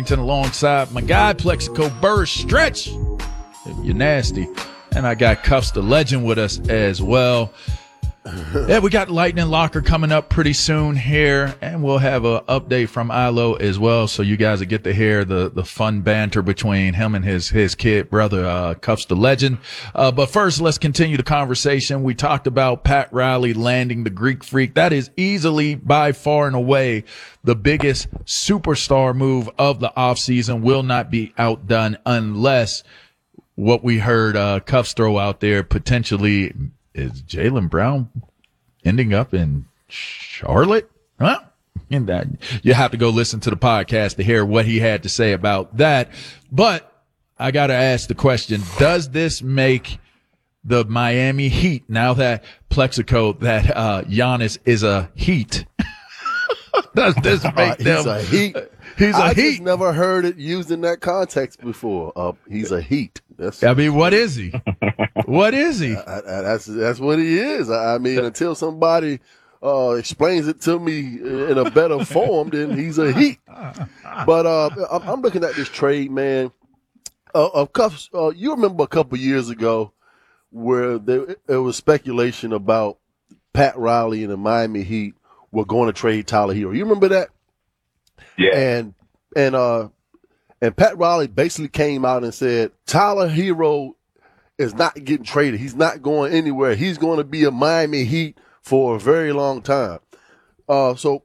Alongside my guy, Plexico Burr Stretch. You're nasty. And I got Cuffs the Legend with us as well. Yeah, we got Lightning Locker coming up pretty soon here, and we'll have an update from Ilo as well, so you guys will get to hear the fun banter between him and his kid brother, Cuffs the Legend. But first, let's continue the conversation. We talked about Pat Riley landing the Greek Freak. That is easily, by far and away, the biggest superstar move of the offseason. Will not be outdone unless what we heard Cuffs throw out there potentially is Jaylen Brown ending up in Charlotte? Huh? And that you have to go listen to the podcast to hear what he had to say about that. But I got to ask the question, does this make the Miami Heat, now that Plexico, that Giannis is a Heat, does this make them? He's a Heat. He's a I Heat. just never heard it used in that context before. He's a Heat. I mean, what is he? What is he? That's what he is. I mean, until somebody explains it to me in a better form, then he's a Heat. But I'm looking at this trade, man. Of Cuffs, you remember a couple years ago where there was speculation about Pat Riley and the Miami Heat were going to trade Tyler Hero. You remember that? Yeah. And Pat Riley basically came out and said, Tyler Hero is not getting traded. He's not going anywhere. He's going to be a Miami Heat for a very long time. So